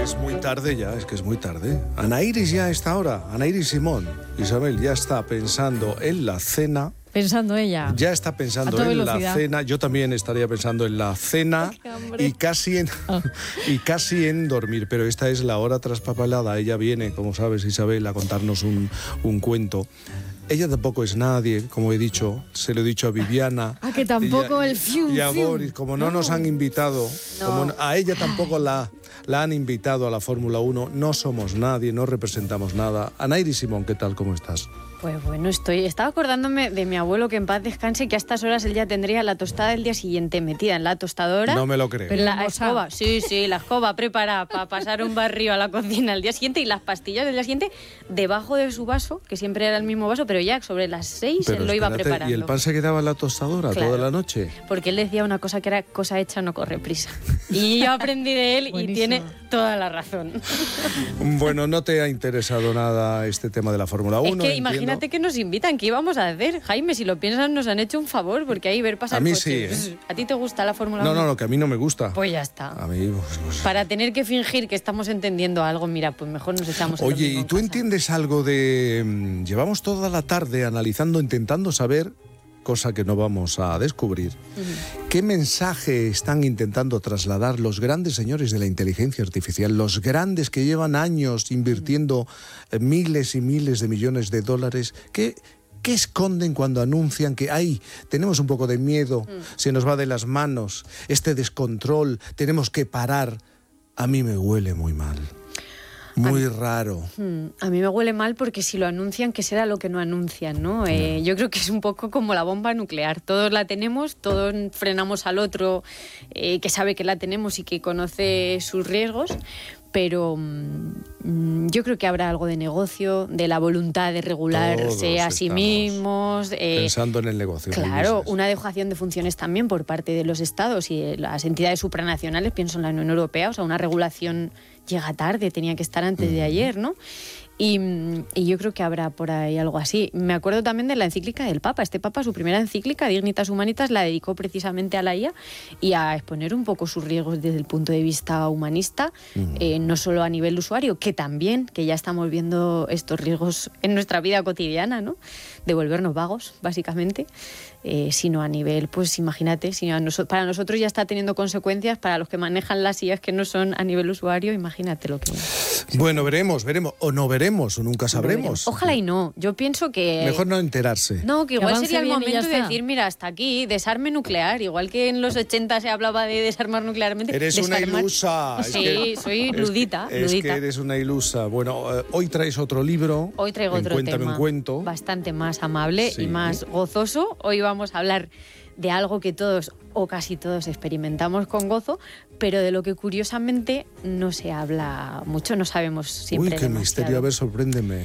Es muy tarde ya, es que es muy tarde. Ana Iris ya a esta hora, Ana Iris Simón, Isabel ya está pensando en la cena. Pensando ella. Ya está pensando en la cena. Yo también estaría pensando en la cena y casi en dormir. Pero esta es la hora traspapelada. Ella viene, como sabes, Isabel, a contarnos un cuento. Ella tampoco es nadie, como he dicho, se lo he dicho a Viviana. Ah, que tampoco el fium. Y a Boris, como no nos han invitado, como a ella tampoco la han invitado a la Fórmula 1, no somos nadie, no representamos nada. Ana Iris Simón, ¿qué tal? ¿Cómo estás? Pues bueno, estaba acordándome de mi abuelo, que en paz descanse, que a estas horas él ya tendría la tostada del día siguiente metida en la tostadora. No me lo creo. La escoba, sí, la escoba preparada para pasar un barrio a la cocina al día siguiente y las pastillas del día siguiente debajo de su vaso, que siempre era el mismo vaso, pero ya sobre las 6 él lo iba preparando. ¿Y el pan se quedaba en la tostadora toda la noche? Porque él decía una cosa que era: cosa hecha no corre prisa. Y yo aprendí de él y tiene toda la razón. Bueno, no te ha interesado nada este tema de la Fórmula 1. Es que imagínate que nos invitan, ¿qué íbamos a hacer? Jaime, si lo piensas, nos han hecho un favor, porque ahí ver pasar a mí coches. Sí, ¿A ti te gusta la Fórmula 1? No, que a mí no me gusta. Pues ya está. A mí, pues... Para tener que fingir que estamos entendiendo algo, mira, pues mejor nos echamos. Oye, ¿y tú entiendes algo de...? Llevamos toda la tarde analizando, intentando saber, cosa que no vamos a descubrir, qué mensaje están intentando trasladar los grandes señores de la inteligencia artificial, los grandes que llevan años invirtiendo miles y miles de millones de dólares. ¿Qué esconden cuando anuncian que tenemos un poco de miedo, se nos va de las manos, este descontrol, tenemos que parar? A mí me huele muy mal. Muy raro. A mí me huele mal porque si lo anuncian, ¿qué será lo que no anuncian, no? Yo creo que es un poco como la bomba nuclear. Todos la tenemos, todos frenamos al otro que sabe que la tenemos y que conoce sus riesgos, pero yo creo que habrá algo de negocio, de la voluntad de regularse a sí mismos. Pensando en el negocio. Claro, una dejación de funciones también por parte de los estados y las entidades supranacionales, pienso en la Unión Europea, o sea, una regulación llega tarde, tenía que estar antes de ayer, ¿no? Y yo creo que habrá por ahí algo así. Me acuerdo también de la encíclica del Papa. Este Papa, su primera encíclica, Dignitas Humanitas, la dedicó precisamente a la IA y a exponer un poco sus riesgos desde el punto de vista humanista, no solo a nivel usuario, que también, que ya estamos viendo estos riesgos en nuestra vida cotidiana, ¿no? De volvernos vagos, básicamente, sino a nivel, pues imagínate, para nosotros ya está teniendo consecuencias, para los que manejan las IAs que no son a nivel usuario, imagínate lo que... Bueno, veremos, o no veremos, o nunca sabremos. Ojalá y no. Yo pienso que... Mejor no enterarse. No, que igual sería el momento de decir, mira, hasta aquí, desarme nuclear. Igual que en los 80 se hablaba de desarmar nuclearmente. Eres una ilusa. Sí, soy ludita. Es que eres una ilusa. Bueno, hoy traes otro libro. Hoy traigo otro tema. Un cuento. Bastante más amable y más gozoso. Hoy vamos a hablar de algo que todos o casi todos experimentamos con gozo, pero de lo que curiosamente no se habla mucho, no sabemos siempre. Uy, qué misterio, a ver, sorpréndeme.